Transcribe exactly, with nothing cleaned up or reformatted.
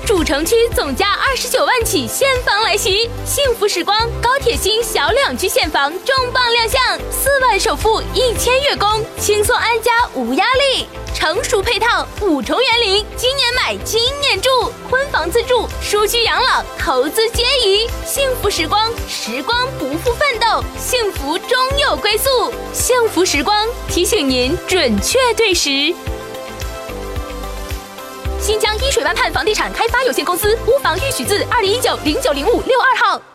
主城区总价二十九万起现房来袭，幸福时光高铁新小两居现房重磅亮相，四万首付，一千月供，轻松安家无压力。成熟配套，五重园林，今年买今年住，婚房自住，舒居养老，投资皆宜。幸福时光，时光不负奋斗，幸福终有归宿。幸福时光提醒您准确对时。新疆依水湾畔房地产开发有限公司屋房预取自二零一九零九零五六二号。